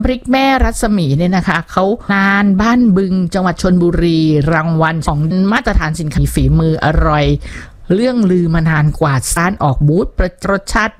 พริกแม่รัศมีเนี่ยนะคะเขางานบ้านบึงจังหวัดชลบุรีรางวัลของมาตรฐานสินค้าฝีมืออร่อยเรื่องลือมานานกว่าร้านออกบูธรสชาติ